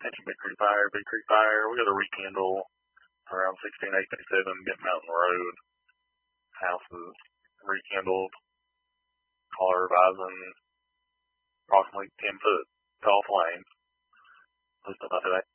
attention, Big Creek Fire, Big Creek Fire. We got a rekindle around 16857 Bent Mountain Road. House is rekindled. Caller advising approximately 10 foot tall flames. Just about today.